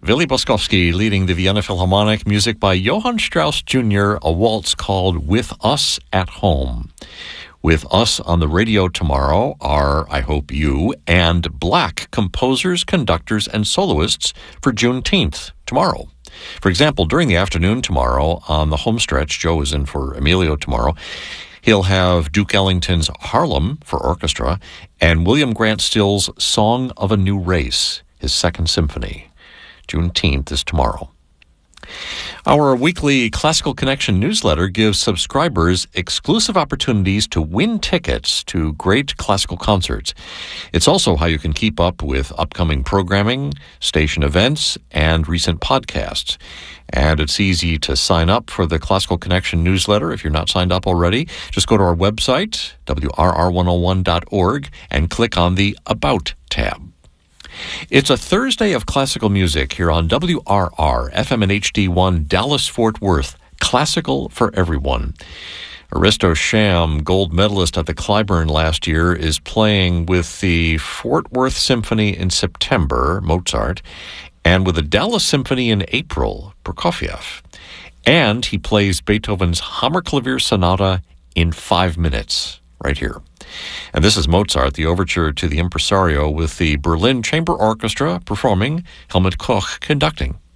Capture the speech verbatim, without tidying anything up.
Willy Boskowski leading the Vienna Philharmonic, music by Johann Strauss Junior, a waltz called With Us at Home. With us on the radio tomorrow are, I hope you, and black composers, conductors, and soloists for Juneteenth, tomorrow. For example, during the afternoon tomorrow on the homestretch, Joe is in for Emilio tomorrow, he'll have Duke Ellington's Harlem for orchestra and William Grant Still's Song of a New Race, his second symphony. Juneteenth is tomorrow. Our weekly Classical Connection newsletter gives subscribers exclusive opportunities to win tickets to great classical concerts. It's also how you can keep up with upcoming programming, station events, and recent podcasts. And it's easy to sign up for the Classical Connection newsletter if you're not signed up already. Just go to our website, W R R one oh one dot org, and click on the About tab. It's a Thursday of classical music here on W R R, F M and H D one, Dallas-Fort Worth, classical for everyone. Aristo Sham, gold medalist at the Clyburn last year, is playing with the Fort Worth Symphony in September, Mozart, and with the Dallas Symphony in April, Prokofiev. And he plays Beethoven's Hammerklavier Sonata in five minutes, right here. And this is Mozart, the overture to the Impresario, with the Berlin Chamber Orchestra performing, Helmut Koch conducting.